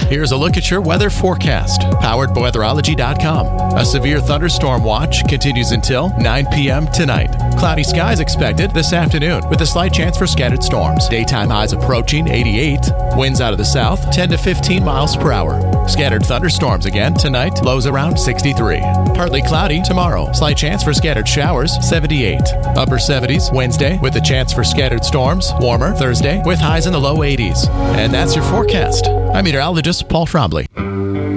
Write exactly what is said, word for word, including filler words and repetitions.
Here's a look at your weather forecast, powered by weatherology dot com. A severe thunderstorm watch continues until nine p.m. tonight. Cloudy skies expected this afternoon with a slight chance for scattered storms. Daytime highs approaching eighty-eight. Winds out of the south ten to fifteen miles per hour. Scattered thunderstorms again tonight. Lows around sixty-three. Partly cloudy tomorrow. Slight chance for scattered showers, seventy-eight. Upper seventies Wednesday with a chance for scattered storms. Warmer Thursday with highs in the low eighties. And that's your forecast. I'm meteorologist Paul Trombley.